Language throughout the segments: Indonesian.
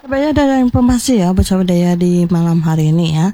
Sebenarnya ada informasi ya bersama Daya di malam hari ini ya.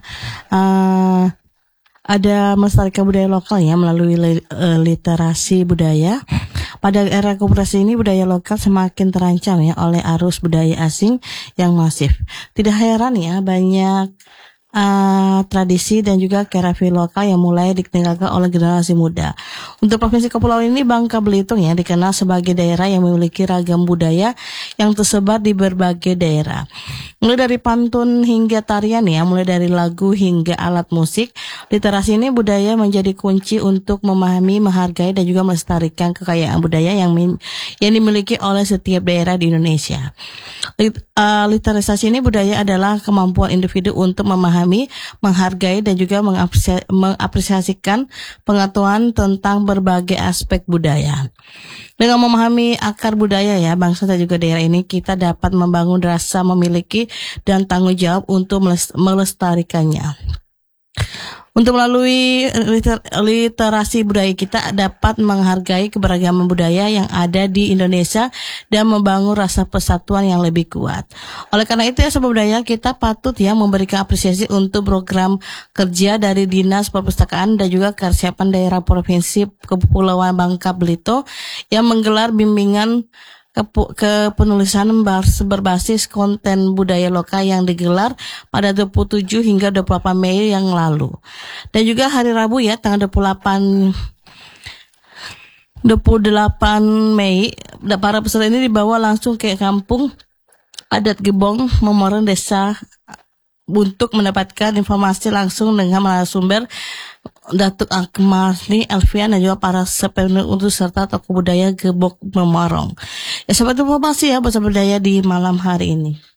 Ada melestarikan budaya lokal ya melalui literasi budaya. Pada era koperasi ini budaya lokal semakin terancam ya oleh arus budaya asing yang masif. Tidak heran ya banyak tradisi dan juga kearifan lokal yang mulai ditinggalkan oleh generasi muda. Untuk Provinsi Kepulauan ini, Bangka Belitung ya dikenal sebagai daerah yang memiliki ragam budaya yang tersebar di berbagai daerah. Mulai dari pantun hingga tarian ya, mulai dari lagu hingga alat musik, literasi ini budaya menjadi kunci untuk memahami, menghargai dan juga melestarikan kekayaan budaya yang dimiliki oleh setiap daerah di Indonesia. Literasi ini budaya adalah kemampuan individu untuk memahami, menghargai dan juga mengapresiasikan pengetahuan tentang berbagai aspek budaya. Dengan memahami akar budaya ya bangsa dan juga daerah ini, kita dapat membangun rasa memiliki dan tanggung jawab untuk melestarikannya. Untuk melalui literasi budaya kita dapat menghargai keberagaman budaya yang ada di Indonesia dan membangun rasa persatuan yang lebih kuat. Oleh karena itu ya Sobat Budaya, kita patut ya memberikan apresiasi untuk program kerja dari Dinas Perpustakaan dan juga Kesiapan Daerah Provinsi Kepulauan Bangka Belitung yang menggelar bimbingan kepenulisan berbasis konten budaya lokal yang digelar pada 27 hingga 28 Mei yang lalu. Dan juga hari Rabu ya tanggal 28 Mei, para peserta ini dibawa langsung ke kampung adat Gebong, Memoreng Desa untuk mendapatkan informasi langsung dengan narasumber Datuk Akmalni Alfian dan juga para penutur serta tokoh budaya Gebong Memoreng. Ya, sobat informasi ya bersama Daya di malam hari ini.